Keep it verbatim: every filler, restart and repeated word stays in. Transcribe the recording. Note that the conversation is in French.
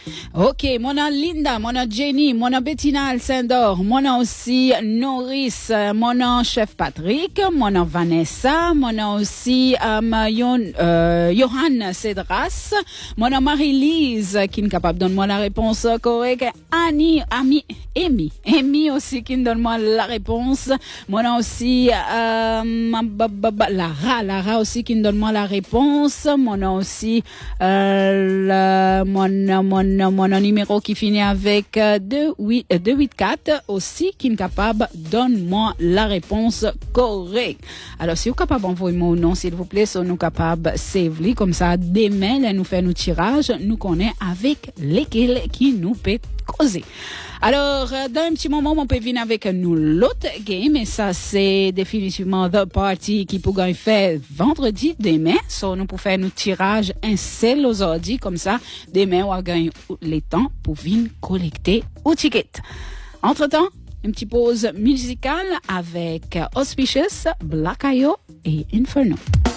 Ok, mon nom Linda, mon nom Jenny, mon nom Bettina Alcindor, mon nom aussi Norris, mon nom Chef Patrick, mon nom Vanessa, mon nom aussi um, Yon, euh, Johan Cedras, mon nom Marie-Lise qui est capable de donner moi la réponse correcte, Annie, Ami, Amy, Amy aussi qui donne moi la réponse, mon nom aussi euh, Lara, Lara aussi qui donne moi la réponse, mon nom aussi euh, le, mon mon mon numéro qui finit avec deux huit quatre aussi qui est capable donne-moi la réponse correcte. Alors si vous êtes capable d'envoyer mon nom s'il vous plaît, so nous capable save comme ça demain là nous fait nos tirages, nous connaît avec lesquels qui nous peut causer. Alors, dans un petit moment, on peut venir avec nous l'autre game, et ça, c'est définitivement The Party qui pourra faire vendredi demain. So, nous pouvons faire nos tirages un seul aujourd'hui, comme ça, demain, on va gagner les temps pour venir collecter au ticket. Entre-temps, une petite pause musicale avec Auspicious, Black Io et Inferno.